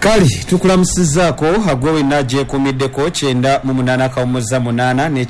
Kali tukulamusizaako agwewe naje kumiddeko 9:8 ne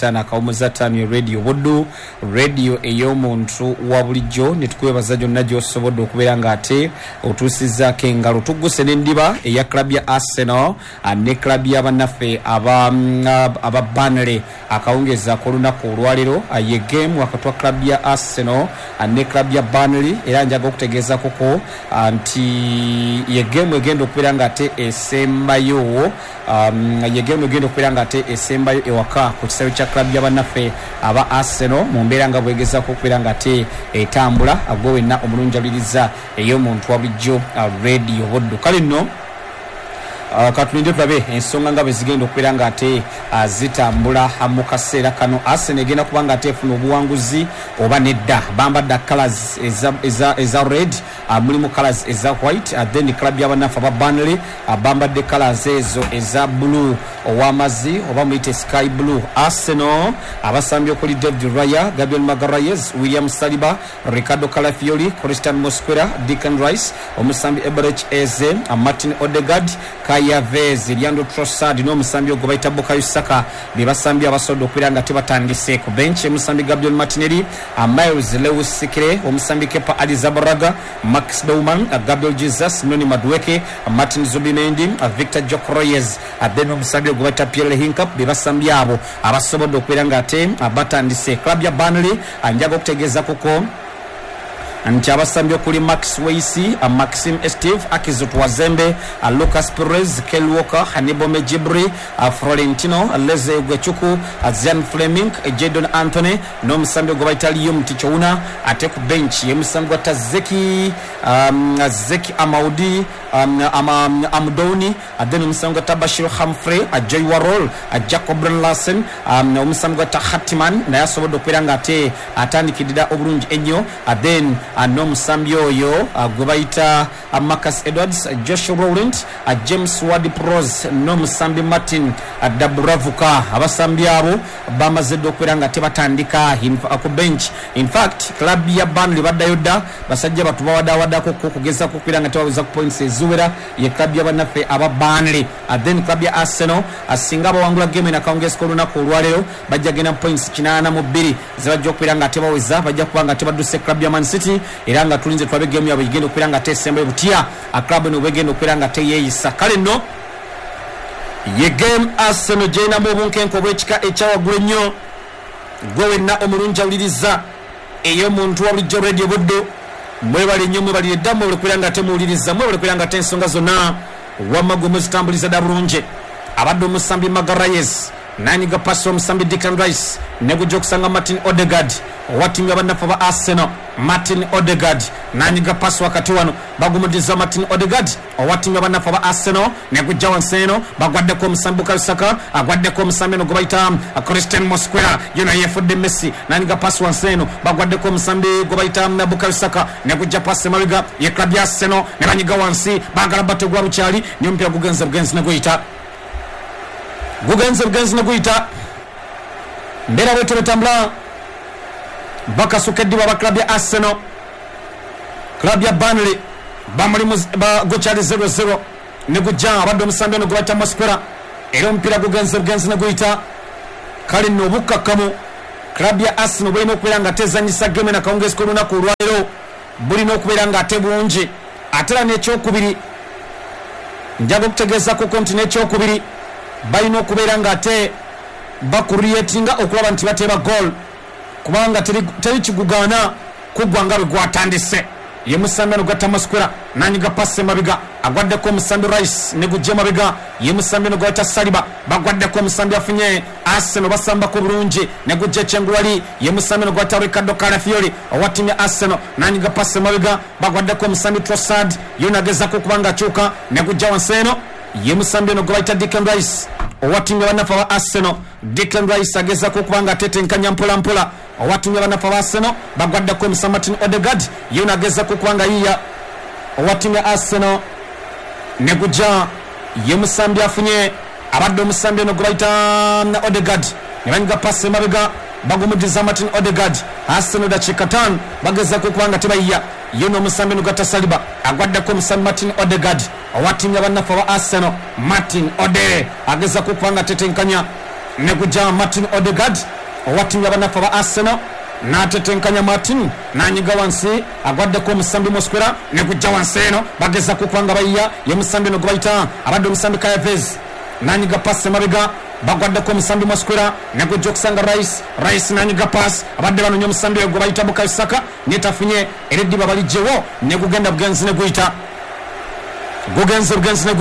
9:5 radio Buddu radio ey'omuntu wa bulijjo ne tukwebaza gyonna gy'osobodde okubeera ng'ate otuusizaako engalo tugguse n'endiba eya club ya Arsenal ne club y'abannaffe aba Burnley akawungeza k'olunaku olwaleero ye game wakati wa club ya Arsenal ne club ya Burnley era njaga okutegeezako ko nti ye game egenda okubeera ng'ate esembayo ye game egenda okubeera ng'ate esembayo ewaka ku kisaawe kya club y'abannaffe aba Arsenal mu mbeera nga bwegezaako okubeera ng'ate etambula agwe wenna omulunjabiriza ey'omuntu wa bulijjo radio Buddu. Kale nno katulinde tulabe ensonga nga bwe zigenda okubeera ng'ate zitambula mu kaseera kano. Arsenal egenda kuba ng'ate efuna obuwanguzi oba nedda bambadde colors eza red mulimu colors eza white then club y'abannaffe aba Burnley bambadde colors ezo eza blue ow'amazzi oba muyite sky blue. Arsenal abasambi okuli David Raya, Gabriel Magalhaes, William Saliba, Ricardo Calafiori, Christian Mosquera, Declan Rice, omusambi Eberechi Eze, Martin Odegaard, Kaya Vez, Leandro Trossard n'omusambi ogwo bayita Bukayo Saka be basambi abasobola okubeera nga tebatandise ku bench. Omusambi Gabriel Martinelli, Miles Lewis Sikire, omusambi Kepa Arrizabalaga, Max Bauman, Gabriel Jesus, Noni Madueke, Martin Zubimendi, Victor Gyökeres, then omusambi ogwo bayita Pierre Hincap be basambi abo abasobodde okubeera nga ate batandise. Club ya Burnley njaga okutegeeza kuko nti abasambi okuli Max Weisi, Maxim Esteve, Akizut Wazembe, Lucas Perez, Kel Walker, Hannibal Mejibri, Florentino Leze Gwechuku, Zian Fleming, Jadon Anthony n'omusambi ogwo bayita Liam Tichouna ate ku bench y'omusambi gwa Zeki Amaudi Amdoni then omusambi gwa Bashir Humphrey, Joy Warhol, Jacob Larsen omusambi gwa Hatiman naye asobodde okubeera ng'ate atandikirira obulungi ennyo then n'omusambi oyo gwe bayita Marcus Edwards, Joshua Rowland, James Ward-Prowse n'omusambi Martin Dabravuka abasambi abo bamaze okubeera nga tebatandika ku bench. In fact club ya Burnley baddayo dda basajja batubawaddawaddako okugezaako okubeera nga tebabuza ku points eziwera ye club y'abannaffe aba Burnley. Then club ya Arsenal asinga bawangula game nakawungeesika olunaku olwaleero bajja genda points 82 zibajja okubeera nga tebaweza bajja kuba nga tebadduse club ya Man City era nga tulinze twabe game yabwe igenda okubeera nga tesembayo butya club eno bwegenda okubeera nga teyeeyisa. Kale nno ye game Arsenal gyena mu bunkenke obw'ekika ekyawaggulu ennyo gwe wenna omulungi awuliriza ey'omuntu wa bulijjo radio Buddu mwebale nnyo mwebalire dda mwebale okubeera nga temuwuliriza mwebale okubeera nga ensonga zonna wamma gwe muzitambuliza dda bulungi. Abadde omusambi Magalhaes nanyiga pasi omusambi Declan Rice ne gujja okusanga Martin Odegaard owatimya abannaffe aba Arsenal. Martin Odegaard nanyiga pasi wakati wano bagumudiza Martin Odegaard owatimya abannaffe aba Arsenal ne gujja wansi eno bagwaddeko omusambi Bukayo Saka agwaddeko omusambi eno gwe bayita Christian Mosquera yona yefudde Messi nanyiga pasi wansi eno bagwaddeko omusambi gwe bayita Bukayo Saka ne gujja pasi mabega ye club ya Arsenal ne banyiga wansi baagala bategula bukyali niyo mpira gugenze ne guyita gugenze naguyita mbera bwetu betambula bakasuka eddiba ba club ya Arsenal. Club ya Burnley bamuli gokyali 0-0 ne gujja abadde omusambi ono gwebayita Mosquera era omupiira gugenze naguyita. Kale nno obukakkamu club ya Arsenal bulina okubeera nga tezanyisa game nakawungeesika olunaku olwaleero bulina okubeera nga ate bulungi ate era n'ekyokubiri njaga okutegeeza kuko nti n'ekyokubiri balina okubeera nga ate bakurietinga okulaba nti bateeba goal kubanga teri kigugaana kuggwa nga bwe gwatandise. Ye musambi ano gatta Mosquera nanyiga pasi mabiga agwaddeko omusambi Rice ne gujja mabega ye musambi ano gwata Saliba bagwaddeko omusambi afunye Arsenal basambako bulungi ne gujja ekyengulwali ye musambi ano gwata Ricardo Calafiori owatimya Arsenal nanyiga pasi mabiga bagwaddeko omusambi Trossard yona agezaako okuba nga akyuka ne gujja wansi eno ye musambi ono gwe bayita Declan Rice owatimya abannaffe aba Arsenal. Declan Rice agezaako okuba nga atetenkanya mpolampola owatimya abannaffe aba Arsenal bagwaddeko omusambi Martin Odegaard yona agezaako okuba nga yiya owatimya Arsenal ne gujja ye musambi afunye abadde omusambi ono gwe bayita Odegaard ne banyiga pasi emabega bagumudiza Martin Odegaard. Arsenal dakiika 5 bagezaako okuba nga tebayiya ye n'omusambi ono gatta Saliba agwaddeko omusambi Martin Odegaard owatimya bannafa ba Arsenal Martin Ode ageza kupanga tetenkanya ne kuja Martin Odegaard owatimya bannafa ba Arsenal na tetenkanya Martin nanyiga wansi agwadde ko musambi Mosquera ne kuja wansi eno bageza kupanga bayya ye musambi no gwaita abadde musambi Kayavez nanyiga passe mabega bagwadde ko musambi Mosquera ne kuja kusanga Rice nanyiga pass abadde bano nyomusambi go bayita Bukayo netafunye erediba balijewo ne kugenda bugenzi ne guita Gugenze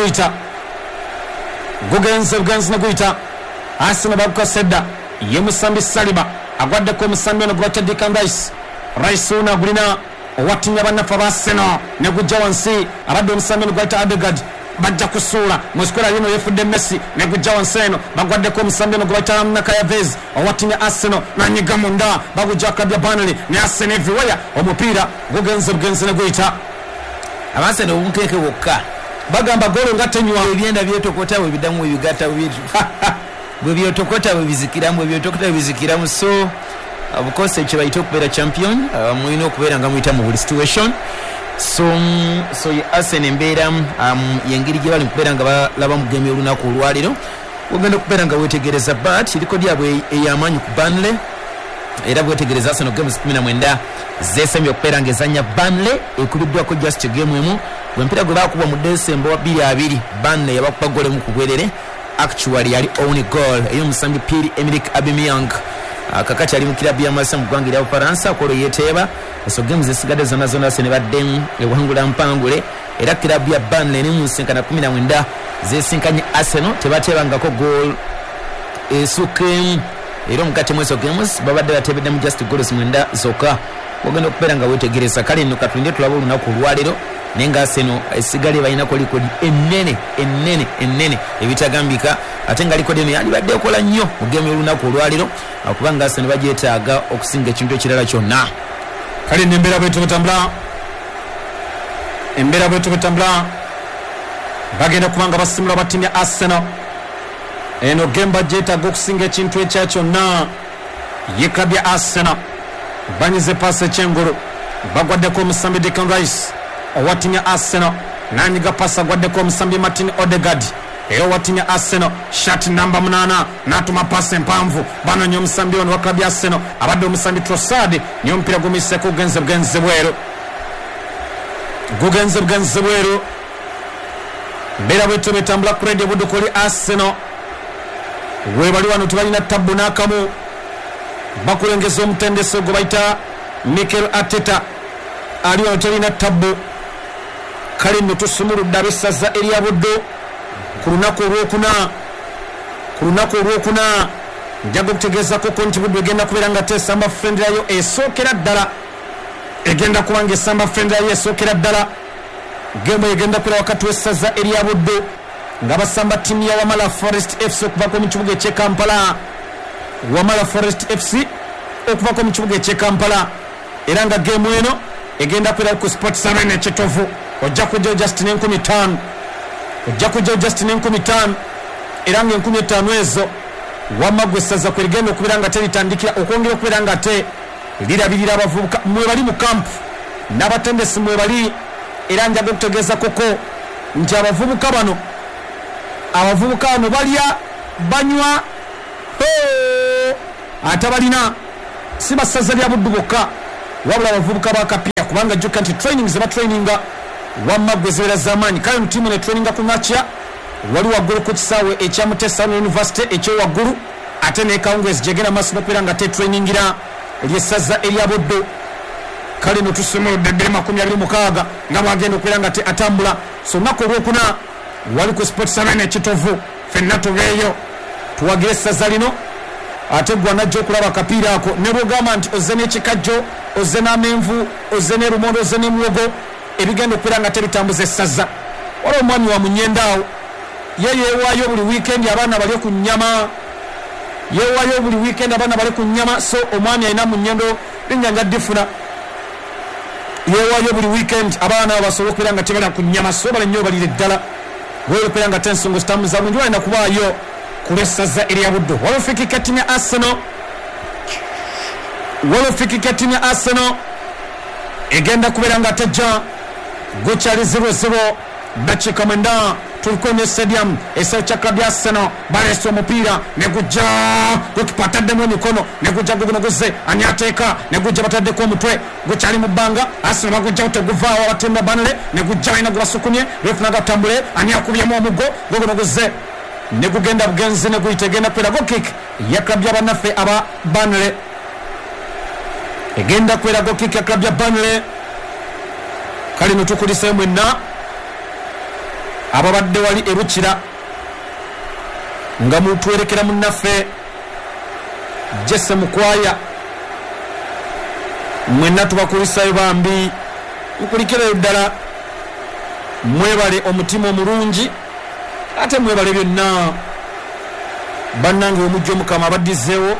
ne guita Arsenal babuka sedda ye musambi Saliba agwadde ko musambi no gwata Declan Rice una gulina owatinya bannafa ba Arsenal ne gujja wansi abadde musambi no gwata Odegaard bajja kusula Mosquera lino yefudde Messi ne gujja wansi eno bagwadde ko musambi no gwata Kayavez owatinya Arsenal nanyiga munda bagujja kabya Burnley ne Arsenal everywhere omupira gugenze ne guita Arsenal obunkeke wokka bagamba golo ngatenywa ebyenda byetokota we bidamu ebigata bitu bwe byotokota we bizikiramu so abukose kye bayita okubeera champion mwino okubeera nga muyita mu buli situation so ye Arsenal embeera yengeri gye bali kubeera nga balaba mu game olunaku olwaliro ogenda okubeera nga wetegereza but iriko lyabwe ey'amaanyi ku Burnley era bwetegereza Arsenal games 19 zesemye okubeera nga ezanya Burnley ekubiddwako just game emu bwempira gwe bakuba mu December wa 2020 Burnley yabakuba gole mu kubwerere actually yali own goal ey'omusambi Pierre-Emerick Aubameyang kakati ali mu kilabu ya Marseille mu ggwanga erya Bufaransa kolo yeteeba so games zisigadde zonna Arsenal badde ewangula mpangule era kilabu ya Burnley ne mu nsinkana 19 zesinkanye Arsenal tebateebangako goal esukemu era omukati mweso games babadde batebedde mu just goals 9 zokka ogenda okubeera nga wetegereza kale nno katulinde tulaba olunaku olwaliro naye nga Arsenal esigale balinako likodi ennene ebitagambika ate nga likodi eno yalibadde ekola nnyo mu game olunaku olwaliro kubanga Arsenal bagyetaaga okusinga ekintu ekirala kyonna kale nembeera bwetu bwetambula bagenda kubanga basimula batimya Arsenal eno game bagyetaaga okusinga ekintu ekya kyonna ye club ya Arsenal banyize passe ekyengulu bagwaddeko omusambi Declan Rice owatimya Arsenal nanyiga passa gwaddeko omusambi Martin Odegaard era owatimya Arsenal shot number 8 natuma passe empanvu banonye omusambi ono wa club ya Arsenal abadde omusambi Trossard niyo omupiira gumiseko gugenze bweru mbeera bwetu betambula ku radio budukoli Arsenal webali wano tebalina tabbu n'akamu bakulengeza omutendeso gwe bayita Mikel Arteta ali wano talina tabbu kale nno tusumuludde ab'essaza erya Buddo ku lunaku olwokuna njaga okutegeezako ko nti Buddo egenda kubeera nga tesamba friendly esookera ddala egenda kubanga esamba friendly esookera ddala gemu egenda kubeera wakati w'essaza erya Buddo nga basamba ttiimu ya Wamala Forest FC okuvako mu kibuga eky'e Kampala era nga gemu eno egenda kubeera ku Sports Arena ekitovu ojja kujja Justin 15 era nga 15 ezo wamma gwe essaza kwe ligenda okubeera nga teritandikira okwongera okubeera nga te lirabirira abavubuka mwebali mu kampu n'abatendesi mwebali era njaga okutegeeza koko nti abavubuka bano balya banywa ate balina si basaza lya Buddu bokka wabula abavubuka bakapiira kubanga jjukka nti training ze batraininga wamma gwe zibeera z'amaanyi kale ntiimu ne traininga ku makya wali waggulu ku kisaawe ekya Mutesa University ekyowaggulu ate ne Kawungeezi gyegenda maaso n'okubeera nga tetrainingira lyessaza erya Buddo kale no tusumuludde 26 nga bwagenda okubeera nga atambula so nnaku olwokuna wali ku Sports Arena ekitovu ffenna tubeeyo tuwagira essaza lino ate gwe anajja okulaba akapiira ako ne bwogamba nti ozze n'ekikajjo ozze n'amenvu ozze n'erumondo ozze n'emuwogo ebigenda okubeera nga tebitambuza essaza waliwo omwami wa munyendaawo ye yeewaayo buli wiikendi abaana bali ku nnyama so omwami alina munyendo linnyanja ddifuna yeewaayo buli wiikendi abaana basobola okubeera nga tebala ku nnyama so bala nnyo balire ddala weera okubeera nga tensongo zitambuza bulungi walina kubaayo ku lw'essaza erya Buddo walofikika ttiimu ya Arsenal egenda kubeera nga tejja gukyali 0-0 dakiika 9 tulikwenye stadium esao cha klabu ya Arsenal baleso omupira negujja gokipa ataddemu emikono negujja gugunoguze ani ateeka negujja bataddeko omutwe gukyali mu bbanga Arsenal bagujja oteguvaawo abatemba Burnley negujja balina gubasukumye refu nagatambule ani akubyemu omuggo gugunoguze negugenda bugenzi neguyitegenda kwera gokik ya klabu ya bannaffe aba Burnley egenda kwera gokik ya klabu ya Burnley kale nutukuliseyo mwenna ababadde wali erukira nga mutwerekera munnaffe Jesse Mukwaya mwenna tubakulisayo bambi mukulikirayo ddala mwebale omutima omulungi ate mwebale byonna bannange omujja omukama abaddizeewo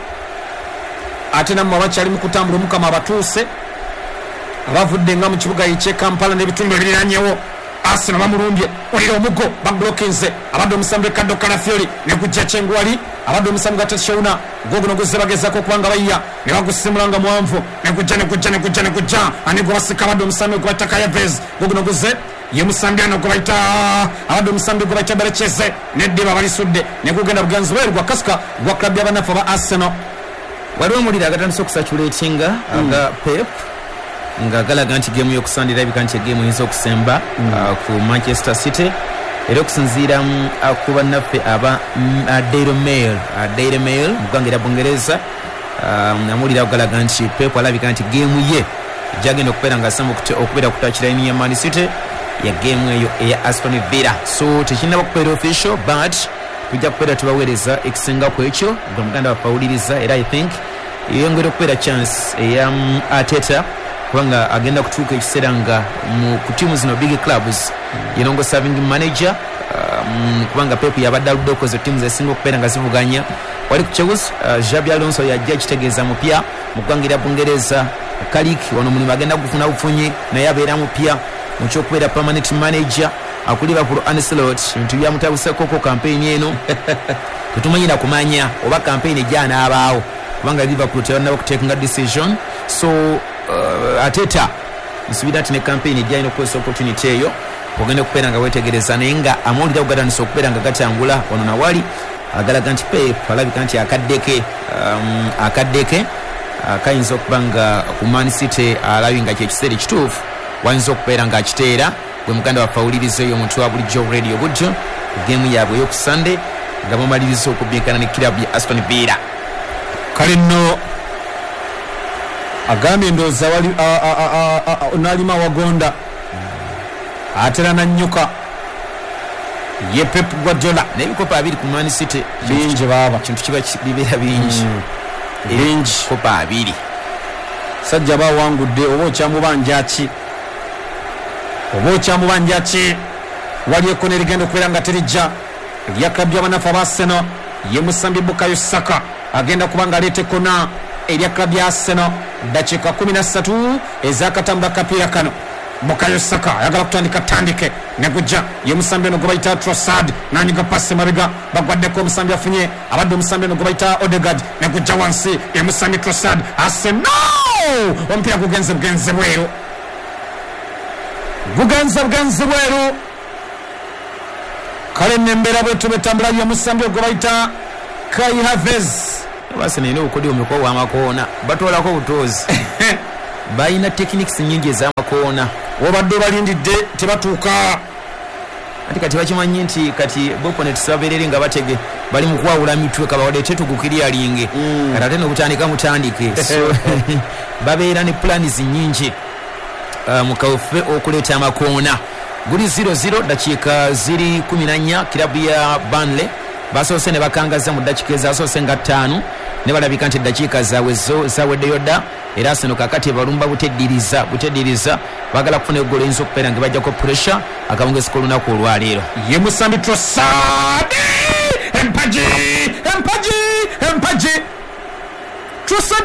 ate nammwe abakyali mu kutambula omukama abatuuse abavudde nga mu kibuga ekye Kampala n'ebitundu ebiriranyewo Arsenal bamulumbye olira omuggo baglokinze abadde omusambi Kaddo Kalafiori negujja Kyengwali abadde omusambi Gatashona gogunoguze bagezako okubanga bayya ne bagusimulanga mwanvu negujja ani gwe basika abadde omusambi gwe bayita Kayavez gogunoguze ye musambi ano gwe bayita abadde omusambi gwe bayita Berecheze neddiba balisudde negugenda buganzi bweru gwa kasika gwa klabu y'abanafu aba Arsenal waliwo omuliro agatandise okusatulatinga aga Pep nga galaga nti gemu yokusandira ebika nti gemu yinza okusemba ku Manchester City era okusinziira ku bannaffe aba Daily Mail mu ggwanga erya Bungereza amulira galaga nti Pep alabika nti gemu ye jagenda okubeera nga asamba okubeera ku touchline ya Man City ya gemu eyo eya Aston Villa so tekinaba kubeera official but tujja kubeera tubaweereza ekisinga ku ekyo nga muganda bafawuliriza era I think yeyongera okubeera chance eya Arteta kubanga agenda kutuuka ekiseera nga ku tiimu zino big clubs yenongo serving manager kubanga Pep yabadde aludde okoze tiimu zesinga okubeera nga zivuganya wali ku Chelsea Xabi Alonso yajja kitegeeza mupya mu ggwanga erya Bungereza Kalik wano mulimu agenda kufuna bufunyi naye abeera mupya mu kyokubeera permanent manager akuli Liverpool Ancelotti ebintu byamutabuseko campaign eno tetumanyira kumanya oba campaign ejjanaabaawo kubanga Liverpool tebannaba okuteekinga decision so Arteta nsubira ati ne campaign ejjaina okukozesa opportunity eyo ogenda okubeera nga weetegereza naye nga amawulire agogatanisa okubeera nga gatambula wano nawali agalaga nti Pep alabika nti akaddeke kayinza okuba nga ku Man City alabi nga kyekiseera ekituufu wayinza okubeera nga akiteera gwe muganda wafawuliriza eyo omuntu wa bulijjo radio budjo gemu yaabwe ey'oku Sunday nga bamaliriza okubbinkana ne kirabu ya Aston Villa kale nno agambye ndowooza wali nalima wagonda atera nannyuka ye Pep Guardiola n'ebikopa 2 ku Man City bingi baba kintu kiba bibeera bingi kopa 2 sajja bawangudde oba okyamubanja ki wali ekkona erigenda okubeera nga terijja erya klabu y'abanafu aba Arsenal ye musambi Bukayo Saka agenda kuba nga aleeta ekkona erya klabu ya Arsenal dakiika 13 ezakatambula kapiira kano Bukayo Saka ayagala kutandika tandike negujja ye musambi ono gwe bayita Trossard nanyiga pasi mabega bagwaddeko omusambi afunye abadde omusambi ono gwe bayita Odegaard negujja wansi ye musambi Trossard Arsenal omupiira gugenze bweru kale nembeera bwetu betambula ye musambi ogwe bayita Kai Havertz basi nina okudi omukwa w'amakoona batwalako butozi bayina techniques nyingi ez'amakoona wabadde balindidde tebatuuka ati kati bakimanyi nti kati boponet saberere nga batege bali mu kwawula mitwe kabawadde tugukiryalinge kati ate nokutandika mutandike so babeera ne plans nyingi mu kawufe okuleeta amakoona guli 0-0 dakiika ziri 14 kirabu ya Burnley basoose ne bakangaza mu dakiika ezasoose nga 5 ne balabika nti dakiika zaabwe zaweddeyo dda era Arsenal kakati balumba buteddiriza bagala kufuna eggolo eyinza okubeera nga bajjako pressure akawungezi k'olunaku olwaleero ye musambi Trossard empaji Trossard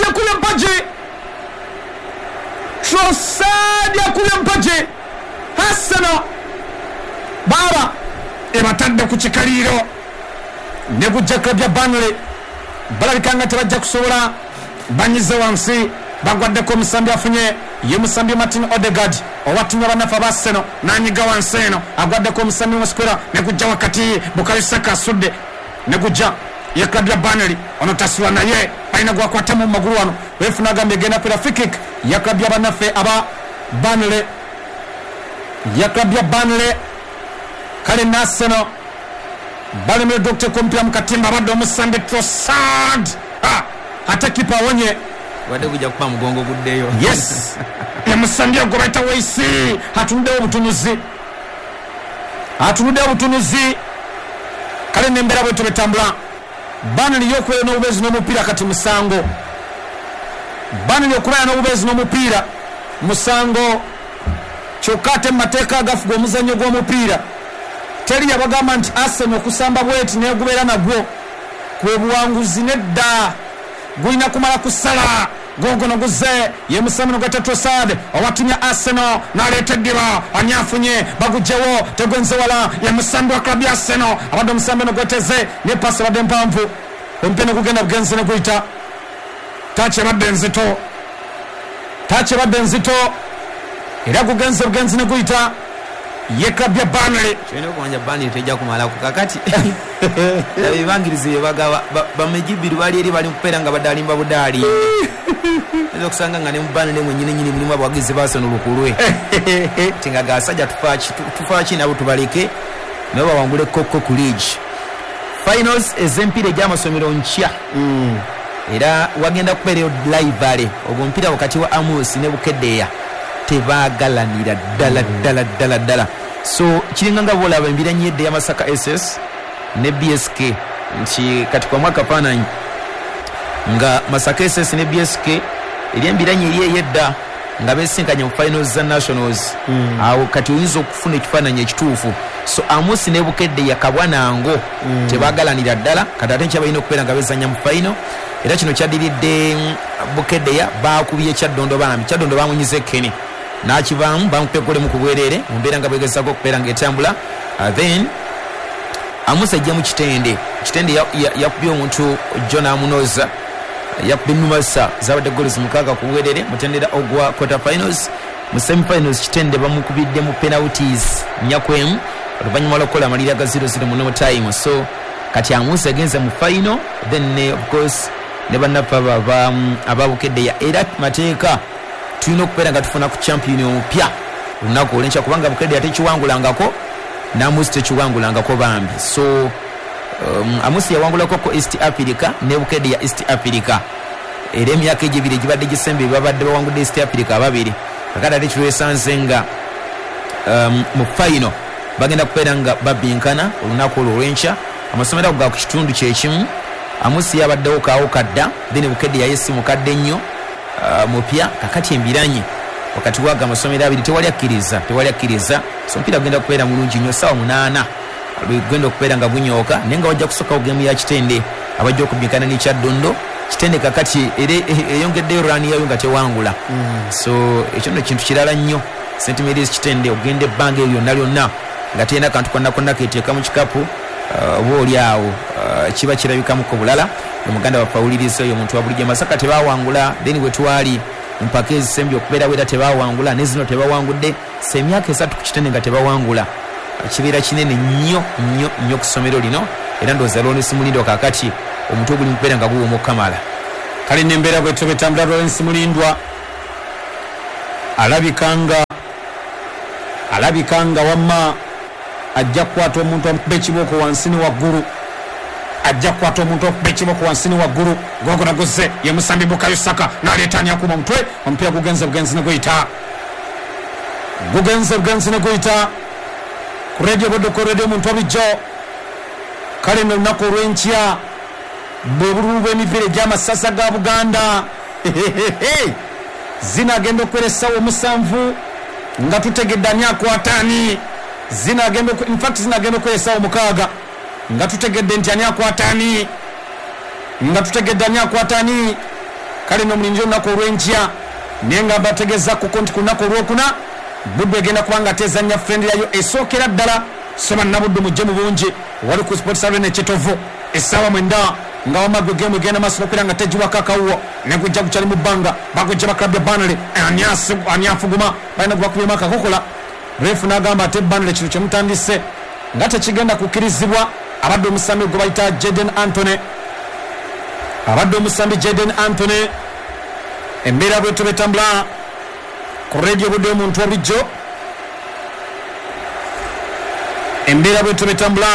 yakubye empaji Arsenal baba ebatadde ku kikaliiro ne gujja klabu ya Burnley balabika nga tebajja kusobola banyize wansi bagwaddeko omusambi afunye ye musambi Martin Odegaard owatumya bannaffe abasseno nanyiga wansi eno agwaddeko omusami w'omuspira ne gujja wakati Bukayo Saka asudde ne gujja yaklabya Burnley ono tasula naye alina gwakwatamu mu magulu wano weefuna agambye genda pera free-kick yaklabya bannaffe aba Burnley yaklabya Burnley kale nasseno balemereddwa okuteeka omupiira mu katimba abadde omusande Trossard ate kipa awonye wadde kujja kuba mugongo guddeyo yes emusambye ogwo bayita Weisi atunuddewo obutunuzi kale nembeera bwetu betambula Burnley yokubeera n'obubeezi n'omupiira kati musango Burnley okubeera n'obubeezi n'omupiira musango kyokka ate mu mateeka agafuga omuzannyo gw'omupiira teri yabagamba nti Arsenal okusamba bweti negubeera nagwo kwe buwanguzi nedda gulina kumala kusala gogono guze ye musamino gwa Trossard owatumya Arsenal naleeta eddiba anyafunye bagujjewo tegwenze wala ye musambi wa klabu ya Arsenal abadde omusambi no gweteze ne pasi badde mpanvu ompene kugenda bugenzi ne kuyita tache badde nzito era gugenze bugenzi ne kuyita ye klabu ya Burnley kyene okumanya Burnley tejja kumala ku kakati ebibangirizi byebaga bamejibiru bali eri bali mupera nga badalimba budali ezo kusanga nga ne Burnley mwennyini mulimu abawagizi basano lukulwe tinga gasajja tufachi nabo tubaleke nabo bawangule Coco League finals ezempire gy'amasomero nkya era wagenda kubeera live ogwo mpira wakati wa Amos ne Bukeddeya tebagalanira ddala so kiringa nga bolaba embiranye yedde ya Masaka SS ne BSK nti kati kwa mwaka pananyi nga Masaka SS ne BSK eri embiranye eri yedda nga besinkanye mu finals za nationals awo kati oyinza okufuna ekifaananyi ekituufu so Amos ne Bukeddeya kabwanango tebagalanira ddala kati ate nkyabalina okubeera nga bezanya mu final era kino kyaddiridde Bukeddeya bakubye Kyaddondo bamunyiza ekkene nakivaamu bamupegolemu ku bwereere mu mbeera nga bwegezako okubeera ng'etambula then Amos ajja mu kitende yakubye omuntu John Amunoza yakubye Numasa zabadde goals mukaaga ku bwereere mutendera ogwa quarter finals mu semi finals kitende bamukubidde mu penalties nyakwemu oluvannyuma lw'okukola amalira ga 0-0 mu no time so kati Amos agenze mu final then of course ne bannaffe ababukeddeya era mateeka tulina okubeera nga tufuna ku champion omupya olunaku olwenkya kubanga Bukeddeya tekiwangulangako n'Amos tekiwangulangako bambi so Amos yawangulako ko East Africa ne Bukeddeya East Africa era emyaka egyebiri gibadde gisembe babadde bawangudde East Africa ababiri kakati ate kirwesanze nga mu final bagenda kubeera nga babinkana olunaku olwo olwenkya amasomero ago ga ku kitundu kyekimu Amos yabaddewo kaawo kadda then Bukeddeya yesi mukadde nnyo mupya kakati embiranye wakati waga amasomero abiri tewali akkiriza so mpira gugenda kubeera mulungi nnyo ssaawa 8 lwegenda okubeera nga gunyooka naye nga wajja kusookawo gemu ya kitende abajja okubinkana ne Kyaddondo kitende kakati eyongeddeyo rani yayo nga tewangula so ekyo nno kintu kirala nnyo St. kitende ogenda ebbanga eryo lyonna nga teyina kantu konna keteeka mu kikapu oba oli awo kiba kirabikamuko bulala omuganda bapawuliriza oyo omuntu wa bulijjo Masaka tebawangula then bwe twali mpaka ezisembi okubeera wera tebawangula ne zino tebawangudde semyaka 3 ku kitende nga tebawangula kibeera kinene nnyo ku ssomero lino era ndowooza Lawrence Mulindwa kakati omuntu oguli mubeera nga guwoma okukamala kale nembeera bwetu betambula Lawrence Mulindwa alabikanga wamma ajja kukwata omuntu amukuba ekiboko wansi ne waggulu gogo naguze ye musambi Bukayo Saka naleeta anyakuma omutwe omupiira gugenze bugenzi ne guyita ku radio bodoko radio omuntu abijjo kale no lunaku olw'enkya bwe bululu bw'emipiira egy'amasasa ga Buganda zinagenda okubeera essaawa 7 nga tutegedde ani akwataani zinagenda okubeera essaawa 6 nga tutegedde nti ani akwataani kale n'omulinzi olunaku olw'enkya naye nga bategezaako nti ku lunaku olwokuna Buddu egenda kubanga atezanya friend yayo esookera ddala soma Nabuddu mujje mu bungi wali ku Sports Arena Kyetovu essaawa 9 nga wamagwe game genda maso kwiranga tejuwa kakawuo nekujja kuchali mubanga bakujja baklabya Burnley anyafuguma baina kubakuye maka kokola refu nagamba ate Burnley kino kyemutandise nga tekigenda kukirizibwa abadde omusambi gwe bayita Jayden Anthony embeera bwetu betambula ku radio budde omuntu wabulijjo embeera bwetu betambula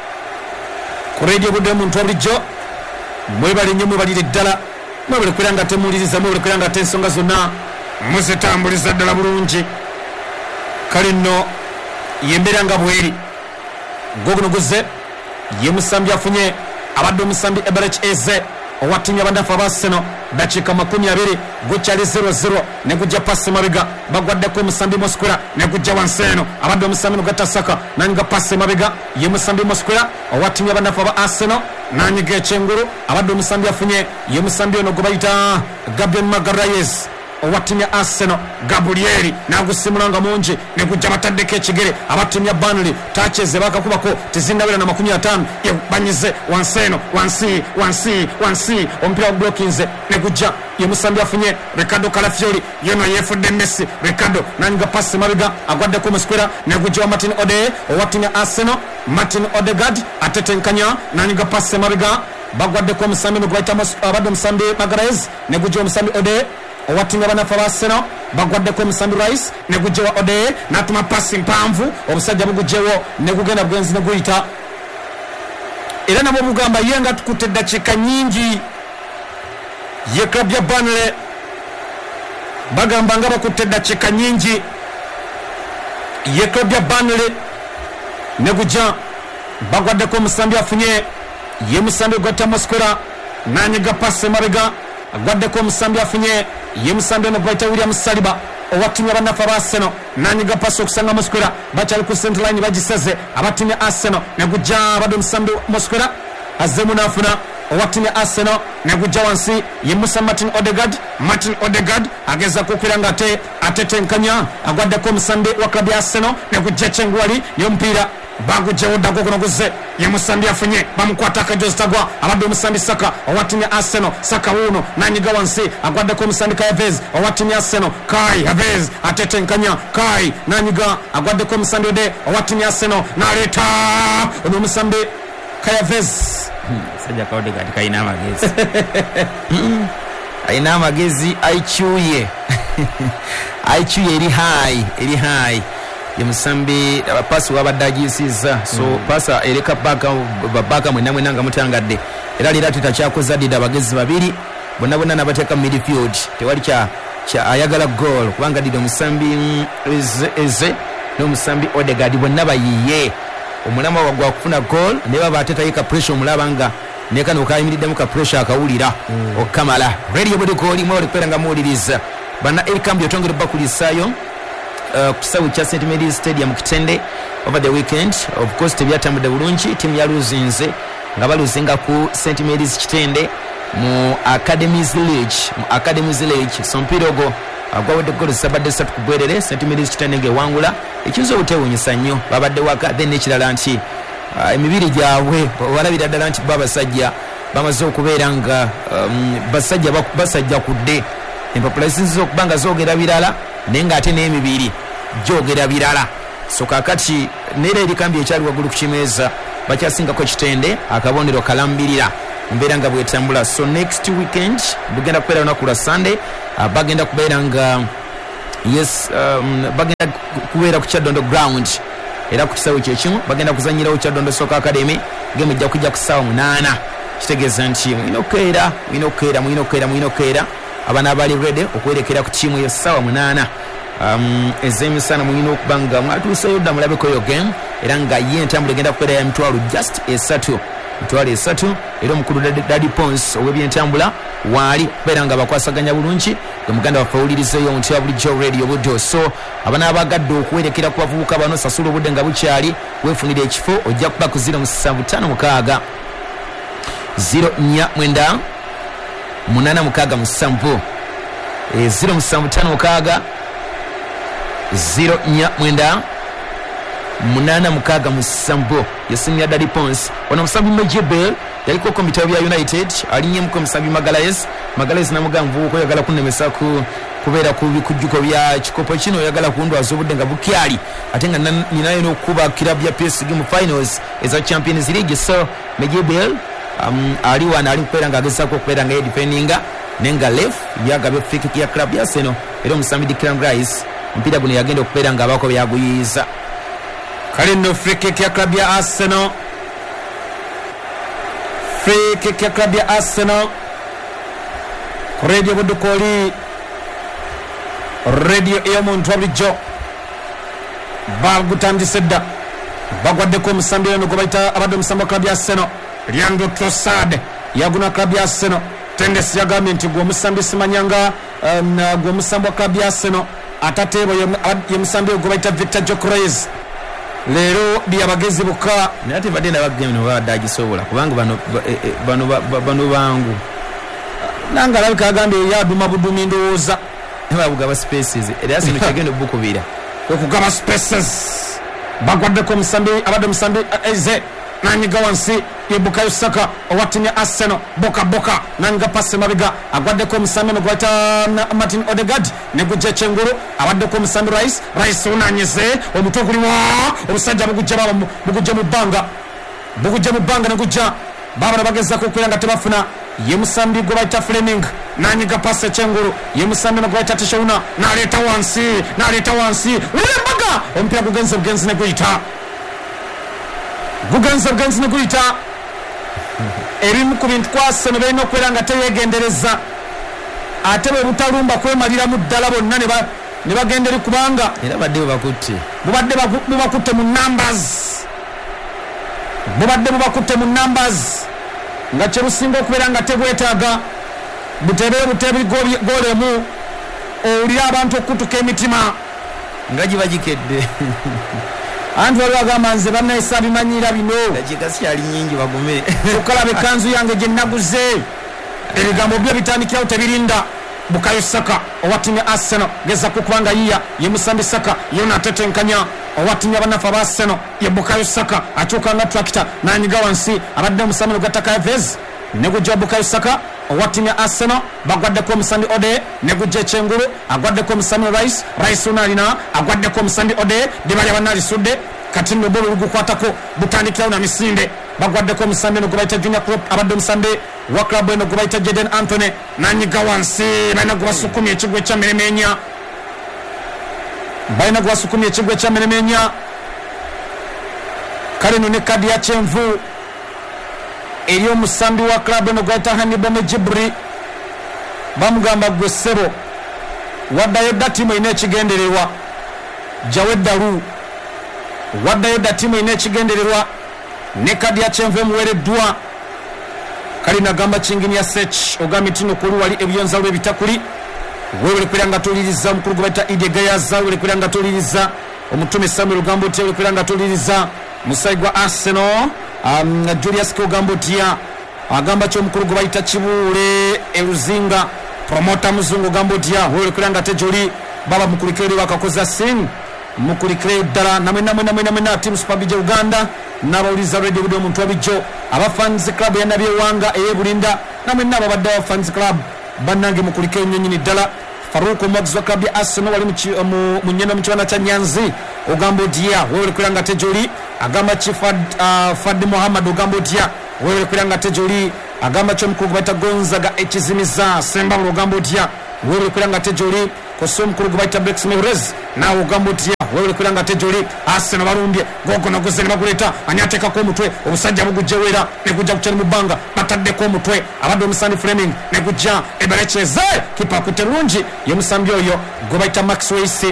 ku radio budde omuntu wabulijjo mwebale nnyo mwebalire ddala mwebale kwiranga temuwuliriza mwebale kwiranga te ensonga zonna muzitambuliza ddala bulungi kale nno yembeera nga bweri goguno guze ye musambi afunye abadde omusambi Eberechi Eze owatimya abadafu abaseno dakiika 20 gukyali 0-0 negujja pasi mabega bagwaddeko omusambi Mosquera negujja wansi eno abadde omusambi Nogatasaka nanyiga pasi mabega ye musambi Mosquera owatimya abadafu aba Arsenal nanyiga ekyengulu abadde omusambi afunye ye musambi ono gwe bayita Gabriel Magalhaes owatimya Arsenal Gabriel nagusimulanga mungi negujja bataddeko ekigere abatimya Burnley tacheze bakakubako tizindabira na 50 banyize wanseno wansi ompira blokinze negujja ye musambi afunye Ricardo Calafiori yeno yefudde Messi Ricardo nanyiga pasi mabiga agwaddeko Mosquera negujja wa Martin Ode owatimya Arsenal Martin Odegaard atetenkanya nanyiga pasi mabiga bagwaddeko omusambi nogwaita abadde omusambi Magalhaes negujja omusambi Ode owatinga banafa Arsenal bagwaddeko omusambi Rice negujjewa Ode natuma pasi mpanvu obusajja bugujjewo negugenda bwenzi neguyita era nabo bugamba yenga tukutte dakiika nyingi ye club ya Burnley bagamba nga bakutte dakiika nyingi ye club ya Burnley negujja bagwaddeko omusambi afunye ye musambi gwata Mosquera nanyiga pasi mabega agwaddeko omusambi afunye ye musambi ono gwaita William Saliba owatumya banafu Arsenal nanyiga pasi okusanga Mosquera bakyali ku central line bagiseze abatumya Arsenal negujja abadde omusambi Mosquera azemu nafuna owatumya Arsenal negujja wansi ye musa Martin Odegaard ageza kukwiranga atetenkanya agwaddeko omusambi wa club ya Arsenal negujja Chengwali yompira bagujjewo ddako kuno guze ye musambi afunye bamukwata akajozi tagwa abadde omusambi Saka owatumya Arsenal Saka wuno nanyiga wansi agwaddeko omusambi Kai Havertz owatumya Arsenal Kai Havertz atetenkanya Kai nanyiga agwaddeko omusambi Ode owatumya Arsenal naleeta ono omusambi Kai Havertz sajja kaode kati kaina amagezi aina amagezi aichuye eri high ye musambi pasi wabadde agiyisiza so pasa ereka baka mwena nga mutangadde era lira tutakyakoza dida abagezi babiri bonna nabateeka midfield tewali kya ayagala goal kubanga dida omusambi Eze n'omusambi Odegaard bonna bayiye omulama wagwa kufuna goal ne baba atetayika pressure omulaba nga nekano okayimiriddemu ka pressure akawulira okamala radio bodi goal imwe olipera nga muwuliriza bana Elkambi otongere bakulisaayo kusawu cha St Mary's Stadium Kitende over the weekend. Of course tebyatambudde bulungi timu ya luzinze nga baluzinga ku St Mary's Kitende mu Academies League sompirogo agwawedde golo sabadde 3 kubwerere St Mary's Kitende ngewangula ekizo obutewunyisa nnyo babadde waka then ekirala nti emibiri gyabwe walabira ddala nti babasajja bamaze okubeera nga basajja kudde empapulations z'okubanga zoogera birala naye ng'ate n'emibiri gyogera birala so kakati neera erikambi ekyali waggulu ku kimeeza bakyasingako Kitende akabonero kalambirira mbeera nga bwetambula so next weekend bugenda kubeera lunaku lwa Sunday bagenda kubeera nga bagenda kubeera ku Kyaddondo ground era ku kisawo kyekimu bagenda kuzanyirawo Kyaddondo Soccer Academy game ejja kujja ku ssaawa 8 kitegeeza nti mulina okukeera abana abali ready okwerekera ku tiimu ya ssaawa 8 ezemisana mulina okuba nga mwatuuseyo dda mulabeko yo game era nga ye entambula egenda kubeera ya mitwalo just esatu era omukulu Daddy Pons ow'ebyentambula waali kubeera nga bakwasaganya bulungi nga muganda waffe awulirizeyo omuntu ya bulijjo radio buddo so abana abagadde okuwerekera ku bavubuka bano sasula obudde nga bukyali weefunira ekifo ojja kuba ku 0756 049 867 0756 049 8-6 yasimya Daddy Pons. Ono musambi Mejebel yaliko ku bitabo bya United alinyemu ku musambi Magalhaes namugamvu ko yagala kunemesa kubeera ku bikujjuko bya kikopo kino yagala kundwaza obudde nga bukyali ate nga ninayo n'okuba club ya PSG mu finals eza Champions League. So Mejebel ali wana ali kubeera nga agezaako okubeera nga yedifendinga nenga lef yagabye free kick ya club ya Arsenal era omusambi Declan Rice mpira guno yagenda okubeera nga abako byaguyiza kale no free kick ya club ya Arsenal. Free kick ya club ya Arsenal. Radio Budukoli Radio eyomuntu wabulijjo bagutandise dda bagwaddeko omusambi eno gwe bayita abadde omusambi wa club ya Arsenal Leandro Trossard yaguna club ya Arsenal. Tendesi yagambye nti gwe omusambi simanyanga gwe omusambi wa club ya Arsenal atateebo ye musambi gwe bayita Victor Gyökeres leero byabagezi bukka naye ate badde nabagame no babadde agisobola kubanga bano bangu nanga alabika agambye yaduma budumi ndowooza babugaba spaces era sino kyagenda obukubira okugaba spaces bagwaddeko omusambi abadde omusambi eze nanyiga wansi ye Bukayo Saka owatimya Arsenal boka nanga passe mabiga agwaddeko omusambi no gwata Martin Odegaard ne gujja Chenguru abaddeko omusambi Rice unanyeze omutwe guliwa obusajja bugujja mu bbanga ne gujja baba bagezako okwera tebafuna ye musambi gwe bayita Fleming nanyiga passe Chenguru ye musambi no gwata Tishouna naleta wansi ulembaga ompya bugenze ne guyita bugenze ne guyita ebimu ku bintu kwase ne balina okubeera nga teyegendereza ate bwe butalumba kwemalira mu ddala bonna ne bagenderi kubanga era badde bubakutte mu numbers nga kyebusinga okubeera nga tebwetaaga buteebe golemu owulira abantu okutuka emitima nga gibagikedde anti waliwo agamba nze bannayisa bimanyira bino dakiika sikyali nyingi bagume okalaba ekanzu yange gye naguze ebigambo byo bitandikirawo tebirinda Bukayo Saka owatimya Arsenal gezaku kubanga yiya ye musambi Saka yona atetenkanya owatimya banafa ba Arsenal ye Bukayo Saka akyuka nga tractor nanyiga wansi abadde omusambi Gataka Vez ne gujja Bukayo Saka owatimya Arsenal bagwaddeko omusambi Ode ne gujja Chenguru agwaddeko omusambi Rice unalina agwaddeko omusambi Ode dibali abanali sudde kati no bolo gukwatako butandikirawo na misinde bagwaddeko omusambi no gubayita Junior Klopp abadde omusambi wa club eno gubayita Jadon Anthony nanyiga wansi balina gubasukumya ekigwe kya meremenya kale no ne kadi ya kyenvu eri omusambi wa club eno gwayita Hannibal Mejibri bamugamba gwe ssebo waddayo dda ttiimu erina ekigendererwa jaweddalu waddayo dda ttiimu erina ekigendererwa ne kadi ya kyenvu emuweereddwa kale nagamba kingini ya sech ogambye tino kuli wali ebiyonza lw'ebitakuli weewere kwera nga toliriza omukulu gwe bayita Ide Gayaza weewere kwera nga toliriza omutume Samuel ogamba otya weewere kwera nga toliriza musayi gwa Arsenal Julius Kogamba otya agamba ky'omukulu gwe bayita Kibuule Eruzinga promota muzungu ogamba otya weewere kwera nga tejoli baba mukulikireri wakakoza sin mukulikireri ddala namwe team Super Bijjo Uganda n'abawuliza radio budi omuntu wabijjo abafans club ya Nabyewanga eyebulinda namwe n'ababadde wa fans club bannange mukulikireri nnyonyini ddala Farouk Omogs wa club ya Arsenal wali mu nnyeno mu kiwana kya Nyanzi ogamba otya weewere kwera nga tejoli agamba Fadi Muhammad ogamba otya weewere kwera nga tejoli agamba ky'omukulu gwe bayita Gonzaga ekizimiza Sembawulo ogamba otya weewere kwera nga tejoli kosa omukulu gwe bayita Bex Mehrez naawe ogamba otya weewere kwera nga tejoli Arsenal balumbye gogonogoze ne baguleeta ani ateekako omutwe obusajja bugujjewera ne gujja kukyali mu bbanga bataddeko omutwe abadde omusambi Fleming ne gujja eberekyeze kipa akutte bulungi ye musambi oyo gwe bayita Max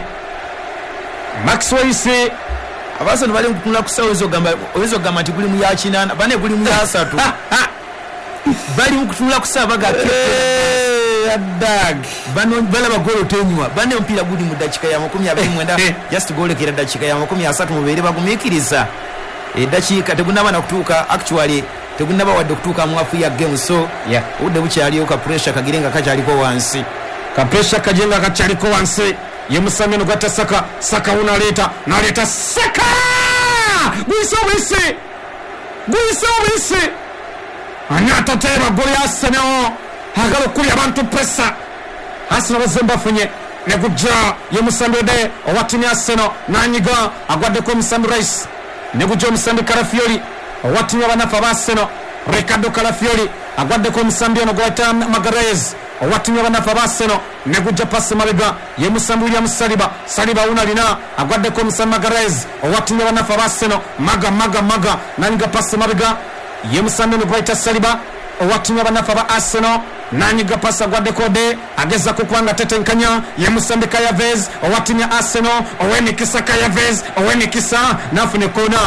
Waise Abasono bali kutunula kusawo owezo gamba nti guli mu ya kinana bane guli mu ya asatu bali kutunula kusawo bagake adag bano balaba golo tenywa bane mpira guli mu dakika ya 29 just gole kira dakika ya 30 mubere bagumikiriza dakika tegunaba na kutuka actually tegunaba wadde kutuka mu afu ya game so udde bukyali oka pressure kagirenga kachaliko wansi ka pressure kajenga kachaliko wansi ye musambi no gata Saka unaleta Saka gwisi anyata teba goli Arsenal hagalo kuli abantu pressa Arsenal bazemba funye ne kujja yemusambi de owatini Arsenal nanyiga agwadde ko musambi Rice ne kujja musambi Calafiori owatini abanafa ba Arsenal Ricardo Calafiori agwadde ko musambi ono gwata Magalhaes owatini abanafa ba Arsenal ne kujja pasi mabega yemusambi William Saliba unalina agwadde ko musambi Magalhaes owatini abanafa ba Arsenal maga nanyiga pasi mabega yemusambi no gwata Saliba owatini abanafa ba Arsenal nanyiga pasa gwadde kode ageza kukwanga tetenkanya yemusambi Kayavez owatinya Arsenal owenikisa Kayavez owenikisa nafune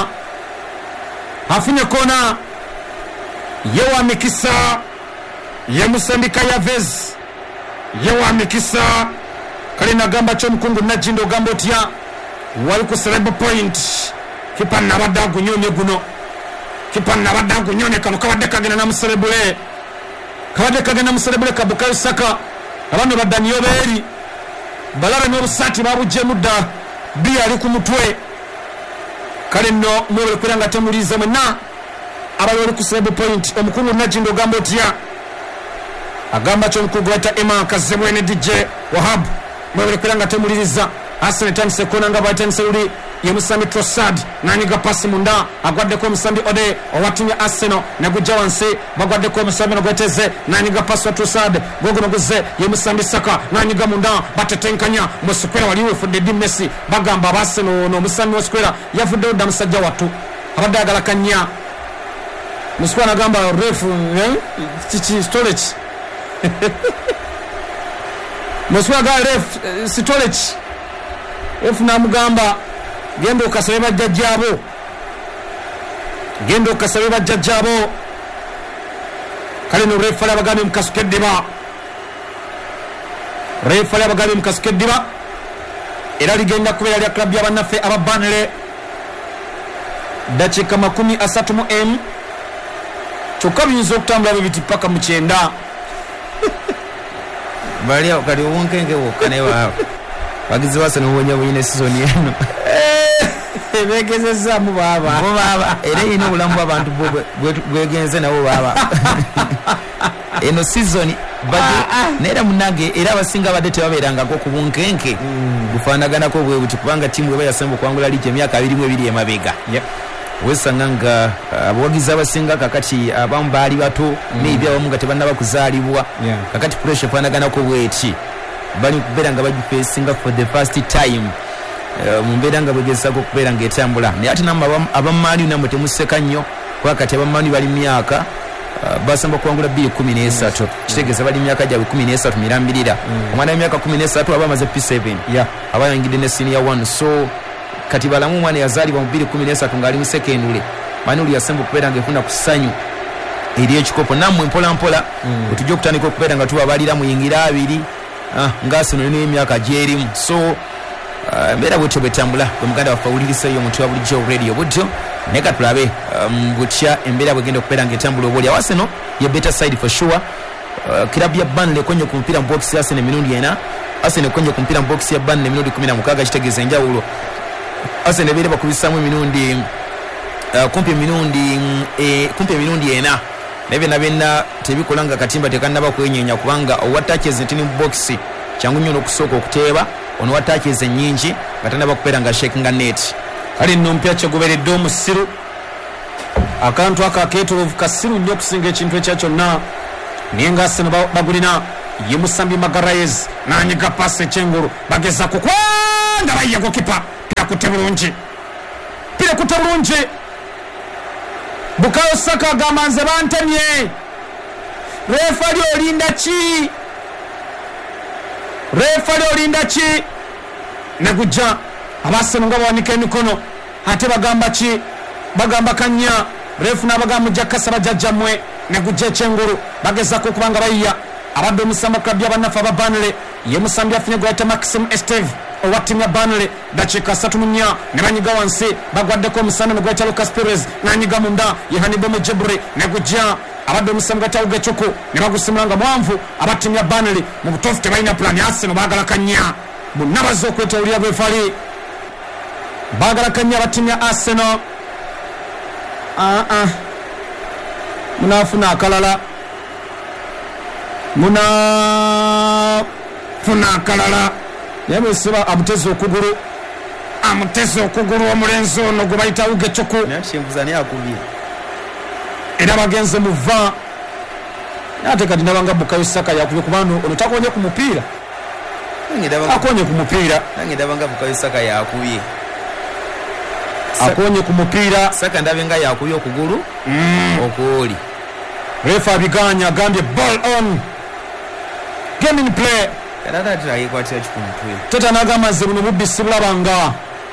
kona yewa mikisa yemusambi Kayavez yewa mikisa kalina gamba chomkungu najindo gambo tia wali ku celeb point kipa nabada gunyonye guno kipa nabada gunyonye kano kabadde kagena na muselebule kabadde kagenda muselebule ka Bukayo Saka abantu badani yoberi balaba n'obusati babujje mudda bia ali ku mutwe kale no mwele kuranga temuliza mena abalori ku celeb point omukungu najindo gambo tia agamba cyo mukugwata Emma Kazebwene DJ Wahab mwele kuranga temuliza Arsenal tanse kona nga batanse uli yemusambi Trossard nanyiga pasi munda agwadde ko musambi Ode owatinya Arsenal naguja wansi bagwadde ko musambi nogweteze nanyiga pasi Trossard gogo noguze yemusambi Saka nanyiga munda batetenkanya musukwera waliwe fudde di Messi bagamba Arsenal no musambi waskwera yafudde oda musajja watu abadagala kanya musukwera gamba refu chichi storage musukwera ga ref storage efuna mugamba gendo okasaba jajjabo kale no refala abagambe mukasukeddiba era ligenda kubeera lya klabu y'abannaffe ababanere dakiika 30 kyokka biyinza okutambula bibiti paka mu 9 bali kali wonkenke wokka naye waawe bagizi basa n'obuwonya buyina season eno begezeza mu baba era ino obulamu bw'abantu bwegenze nabo baba eno season neera munange era abasinga badde tebabeerangako ku bunkenke gufaanaganako bwe buti kubanga tiimu eba yasemba okwangula liigi emyaka 22 emabega wesanga nga abawagizi abasinga kakati abamu baali bato maybe abamu nga tebannaba kuzaalibwa kakati pressure efaanaganako bweti bali kubeera nga bagifeesinga for the first time mu mbeera nga bwegezako okubeera ng'etambula naye ate namwe abamaani namwe temuseka nnyo kuba kati abamaani bali myaka basamba kuwangula 2013 kitegeeza bali myaka gyabwe 13 mirambirira omwana w'emyaka 13 aba amaze P7 abayangidde ne senior 1 so kati balamu omwana yazaalibwa mu 2013 ng'ali mu sekendule mani oli yasemba okubeera ng'efuna ku ssanyu eri ekikopo nammwe mpolampola bwetujja okutandika okubeera nga tubabalira muyingira 2 ngasi nolina emyaka gyerimu so mbeera bwetyo bwetambula bwe muganda waffe awuliriseeyo omuntu wa bulijjo radio budjo naye katulabe butya embeera bwegenda okubeera ng'etambula oba oli Arsenal ye better side for sure kirabu ya Burnley ekonye ku mupiira mu box ya Arsenal emirundi 4 Arsenal ekonye ku mupiira mu box ya Burnley emirundi 16 kitegeeza enjawulo Arsenal ebeere bakubisaamu emirundi kumpi emirundi 4 naye byonna tebikola nga katimba tekannaba kwenyenya kubanga owatacheze ntini mu box kyangu nnyo n'okusooka okuteeba ono watacheze nnyingi nga tannaba kubeera nga shakinga net kale nno mpya kyegoberedde omusiru akantu ako akeetolovu kasiru nnyo okusinga ekintu ekya kyonna naye nga Arsenal bagulina ye musambi Magalhaes nanyiga pasi ekyengulu bagezako kwanga bayiyako kipa pirakute bulungi Bukayo Saka agamba nze bantemye refali olinda ki negujja abaseno nga bawanika emikono ate bagamba ki bagamba kanya refu n'abagamba mujakasa bajajjamwe negujja ekyengulu bagezako okubanga bayiya abadde omusamba klabu y'abannaffe aba Burnley ye musambi afunye gwayita Maxim Esteve owa ttiimu ya Burnley dakiika 34 ne banyiga wansi bagwaddeko omusana ne gwayita Lucas Perez n'anyiga munda ye Hannibal Mejebri ne gujja abadde omusamba gatawuga ekyoko ne bagusimula nga mwanvu aba ttiimu ya Burnley mu butofu tebalina pulani Arsenal baagala kanya bonna bazze okwetawulira bwefali baagala kanya aba ttiimu ya Arsenal munafuna akalala yabesiba amuteze okugulu omulenzi ono gwe bayita Ugechoku era bagenze muva ate kati nabanga Bukayo Saka yakubye kubanga ono takonye ku mupiira akonye ku mupiira akonye ku mupiira Saka ndabenga yakubye okugulu okuli refa abiganya agambye ball on game in play teta nagamaze buno bubisi bulabanga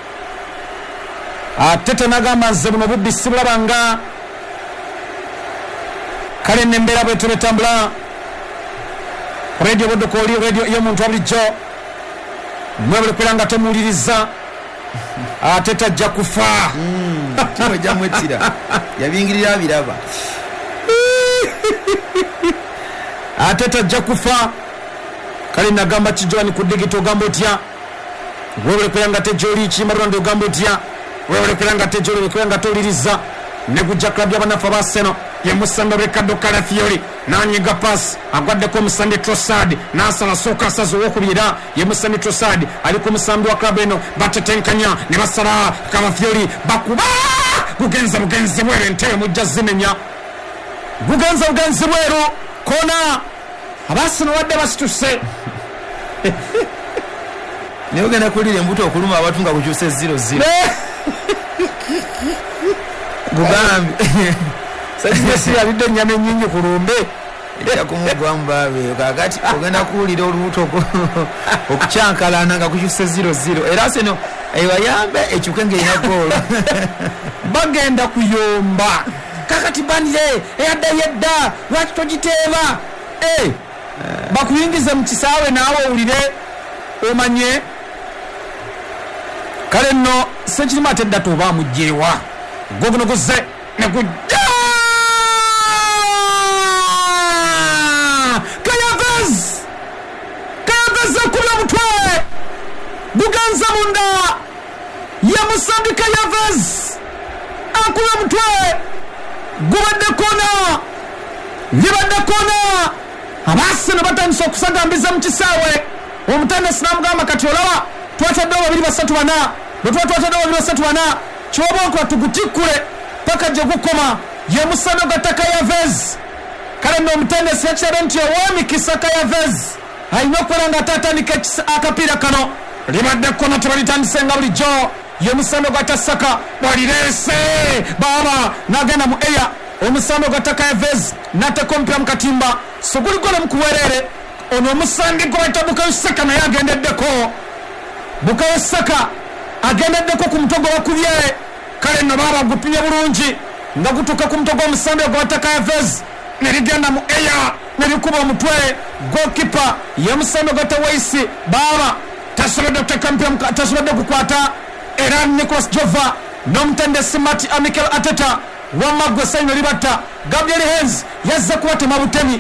kale nembera bwe tuletambula radio bodokoli radio y'omuntu abulijjo mwebule kwiranga temuwuliriza ateta ajja kufa tino jamwetira yabingirira abiraba ateta ajja kufa kale nagamba kijwani ku digito ogamba otya webule kwiranga tejoli kimarulanda ogamba otya webule kwiranga tejoli kwiranga towuliriza ne kujja klabu y'abanafu abaseno yemusanda Ricardo Calafiori nanyiga pass agwaddeko omusande Trossard nasala soka asaza owokubira yemusande Trossard ali ku musambi wa klabu eno batetenkanya ne basala Calafiori bakuba gugenza bugenzi bweru entebe mujja zimenya gugenza bugenzi bweru kona abasino wadde basituse naye ogenda kulira embuto okuluma abantu nga kukyuse 0-0 gugambi sajjasi alidde ennyama ennyingi ku lumbe yakumugwamu babe kakati ogenda kuwulira olubuto okukyankalana nga kukyuse 0-0 era seno ebayambe ekyuke ng'erina goolo bagenda kuyomba kakati banire eyadda lwaki togiteeba bakuyingize mu kisaawe naawe owulire omanye kale nno sekirimu ate edda toba amugjeewa gogunoguze negujja Kayavez akubye omutwe guganza munda yamusambika Kayavez akubye omutwe gubadde kona libadde kona abaseno batandise okusagambiza mu kisaawe omutandesi n'amugamba kati olaba twataddewo 2-3-4 bwe twataddewo 2-3-4 kyoba nkuba tugutikkule paka gye gukoma ye musano gatta Kayavez kale nno omutandesi yakirabe nti ow'emikisa Kayavez alina okukola nga atatandika akapiira kano libadde kona tebalitandise nga bulijjo ye musano gatta Saka bwalireese baba n'agenda mu eya omusano gatta Kayavez n'atteka omupiira mu katimba so guligole mu kuweerere ono omusambi gwe bayita Bukayo Saka naye agendeddeko Bukayo Saka agendeddeko ku mutwe gwe bakubye kale nno baba gupimye bulungi nga gutuuka ku mutwe gw'omusambi gwe batta Kayavez ne ligenda mu eya ne likuba omutwe gokipa yemusambi gatta Waisi baba tasobodde okuteeka mpira tasobodde kukwata era Nicolas Jova n'omutendesi Mati Mikel Arteta wamagwe sayino libatta Gabriel Hens yazze kubatema butemi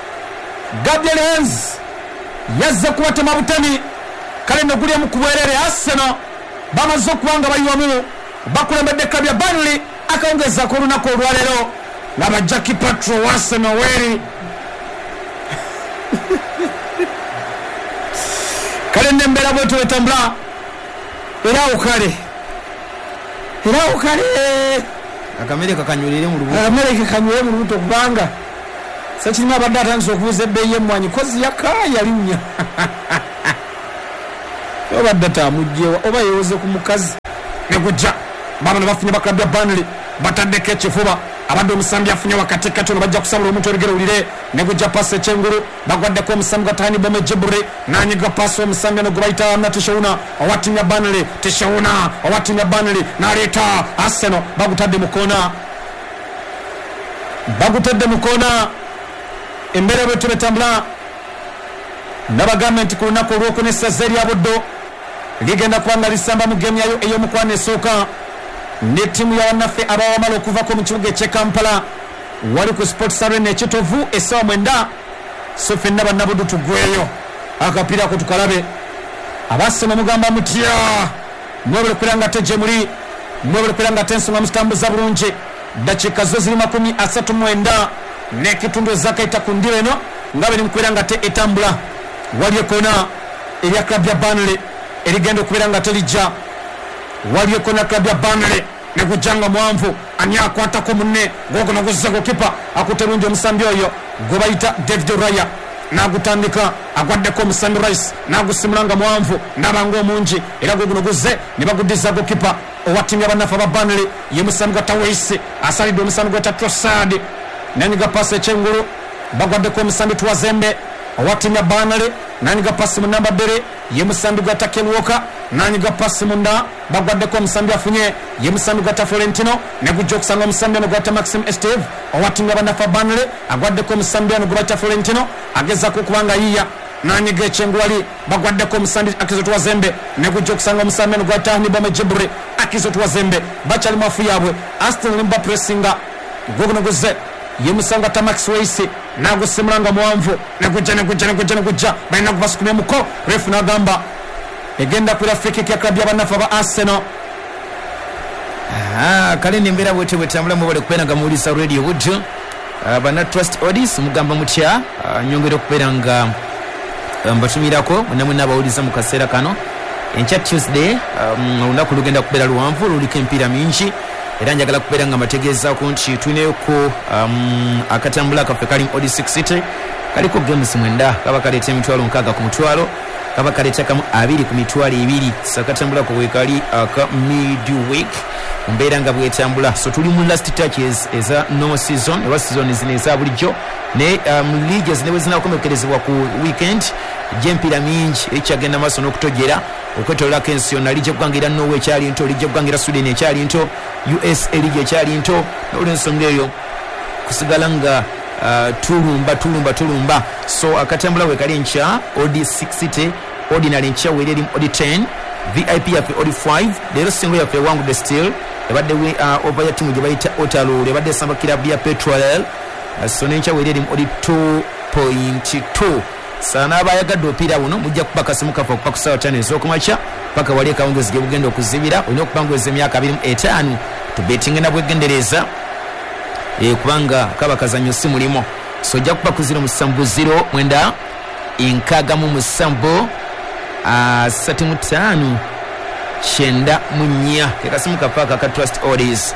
kale nno guli emu ku bwerere Arsenal bamaze okuba nga bayiwamu bakulembedde klabu ya Burnley akawungezaako olunaku olwaleero laba Jackie Patro wa Arsenal weeri kale nembeera bwetu wetambula era awo kale akamereka kanyulire mu lubuto kubanga sakirimu abadde atandise okubuuza ebbeeyi y'emmwanyi kozi yakaya linnya obadde tamugjewa oba yewoze ku mukazi negujja baba ne bafunye baklabu ya Burnley bataddeko ekifuba abadde omusambi afunye wakati katono bajja kusabula omuntu olugero ulire negujja pasi ekyengulu bagwaddeko omusambi gatani Bome Jibri nanyiga pasi omusambi ano gwe bayita Amna Tishawuna owatimu ya Burnley Tishawuna owatimu ya Burnley n'aleeta Arsenal bagutadde mu koona embeera bwe tubetambula nabagamba nti ku lunaku olwokuna essaza erya Buddo ligenda kubanga lisamba mu gemu yayo ey'omukwano esooka ne ttiimu ya wannaffe abawamala okuvako mu kibuga eky'e Kampala wali ku Sports Arena ekitovu essaawa 9 so ffenna bannabuddu tuggweyo akapiira ako tukalabe abasema mugamba mutya mwebule kwera nga te gye muli mwebule kwera nga te ensonga muzitambuza bulungi dakika zo ziri 39 n'ekitundu ezakaita ku ndiro eno nga biri mukubeera nga te etambula waliyo kona erya club ya Burnley erigenda okubeera nga terijja waliyo kona club ya Burnley negujanga mwanvu ani akwatako munne gogo naguzzago kipa akuterungi omusambi oyo gwe bayita David Raya nagutandika agwaddeko omusambi Rice nagusimulanga mwanvu nabanga omungi era goguno guzze ne baguddizago kipa owatimya bannafa ba Burnley ye musambi gwa Tawisi asalidde omusambi gwa Trossard nanyiga pasi ekyengulu bagwaddeko omusambi Twazembe owatimya Burnley nanyiga pasi mu namba 2 ye musambi gwa Ken Walker nanyiga pasi munda bagwaddeko omusambi afunye ye musambi gwa Florentino ne gujja okusanga omusambi ano gwa Maxim Esteve owatimya bannafa Burnley agwaddeko omusambi ano gwa Florentino agezako okubanga yiya nanyiga ekyengulu ali bagwaddeko omusambi Akizo Twazembe ne gujja okusanga omusambi ano gwa Hannibal Mejibri Akizo Twazembe bakyali mafu yaabwe Aston Limba pressinga gogono guzze ye musanga Tamax Waisi nagusimulanga mwanvu negujja balina kubasukumya muko refu nagamba egenda kwira free ya klabu y'abannafa ba Arsenal. Kale nembera bwete bwetambula mu bale kubeera muulisa radio Wood bana Trust Odis mugamba mutya nyongera okubeera nga mbatumirako namwe nabawuliza mu kaseera kano enkya Tuesday olunaku lugenda kubeera luwanvu luliko empiira mingi era njagala kubeera nga mbategeezaako nti tulineko akatambula kaffe kali Odi 6 City kaliko games mwenda kaba kaleeta emitwalo 6 ku mutwalo kaba kaleeta kamu 2 ku mitwalo 2 sakatambula ko wekali aka midweek mbeera nga bwetambula so tuli mu last touches eza no season eba season zine eza bulijjo ne leagues ne zinakomekerezebwa ku weekend jempira mingi ekyagenda maso n'okutojera okwetola kensiona lije kugangira Norway kyali nto lije kugangira Sweden ekyali nto US lije kyali nto n'olensonga eyo kusigala nga tulumba so akatambula we kali ncha Odi 6 City ordinary ncha we eri Odi 10 VIP yafe Odi 5 lero single yafe wangu the steel ebadde we over ya timu jebayita Otalo ebadde samba club ya Petrol so nencha we eri Odi 2.2 sana abayagadde opira buno mujja kupaka simu kafa kupaka sawa channel so kumacha paka wali kaongezi gebugenda okuzibira olina okupangweza emyaka 25 to betting na bwegendereza kubanga kaba kazanyo simu limo so jja kupaka 0 mwenda inkaga mu musambo 75 chenda munya kasimu kafa ka Trust Odis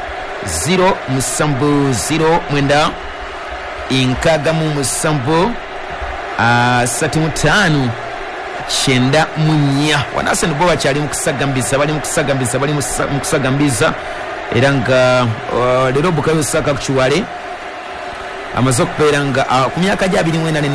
0 mwenda inkaga mu musambo 75 chenda munya wanase ndo bakyali mukusagambiza era nga lero Bukayo Saka kuchwale amaze okubeera nga ku myaka gya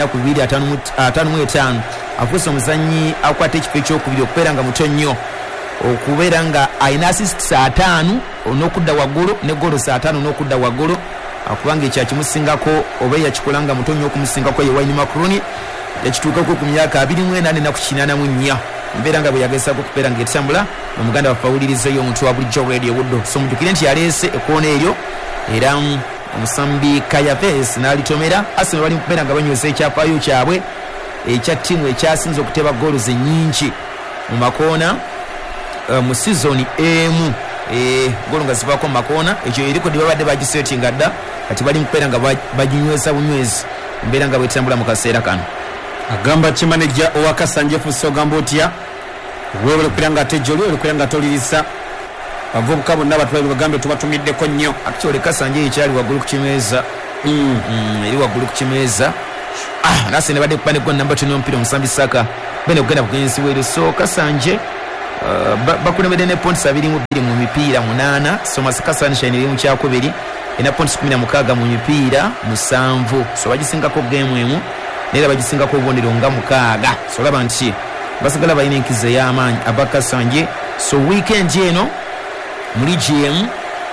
24 afuuse omuzanyi akwata ekifo ekyokubiri okubeera nga muto nnyo okubeera nga ayina assist 5 n'okudda waggulu ne goal 5 n'okudda waggulu akubanga ekyakimusingako oba yakikolanga muto nnyo okumusingako ye Wayne Makroni yakituukako ku myaka 28 na ku 84 mbeera nga bwe yagezaako okubeera nga etambula omuganda wafawulirizeyo omuntu wa bulijjo radio Wood so mujjukire nti yaleese ekkoona eryo era omusambi Kayaves n'alitomera Arsenal bali mukubeera nga banyweza ekyafaayo kyabwe ekya ttiimu ekyasinze okuteba goals ennyingi mu makoona mu season emu golo nga zivaako mu makoona ekyo eriko babadde bagisetinga dda kati bali mukubeera nga baginyweza bunywezi mbeera nga bwetambula mu kaseera kano agamba kimanejja owakasanje fuso ogamba otya wewe okubeera nga tejjoli okubeera nga tolirisa avubuka bonna abatwali bagambe tubatumiddeko nnyo actually kasanje ekyali waggulu ku kimeeza eri waggulu ku kimeeza nase ne badde kupandikwa namba 2 n'omupiira omusambi Saka bene kugenda kugenzi weero so kasanje bakulembedde ne points 2 mu mipiira 8 so Masaka Sunshine eri mu kyakubiri ena points 16 mu mipiira 7 so bagisingako game emu nera bagisingako obubonero nga 6 so laba nti basigala balina enkizo y'amaanyi abakasanje so weekend eno muri GM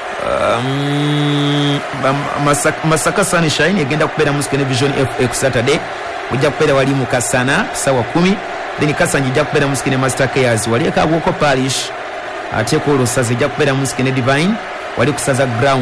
Masaka Sunshine egenda kubeera mu Sky Vision FX Saturday ujja kubeera wali mu Kasana sawa 10 then Kasanje ujja kubeera mu Sky Master Cares wali ekagwoko Parish ate ko Lusaze ujja kubeera mu Sky Divine wali kusaza ground